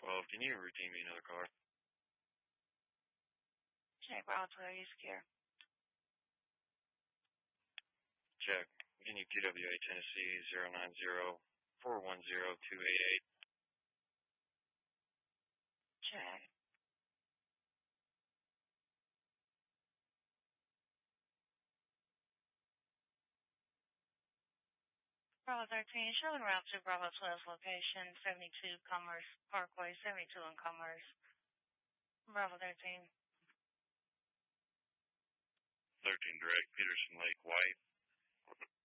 12, can you routine me another car? Check, Bravo 12, East Care. Check. Can you QWA Tennessee 090-410-288? Check. Bravo 13, showing route to Bravo 12's location, 72 Commerce Parkway, 72 in Commerce. Bravo 13. 13 direct, Peterson Lake, White.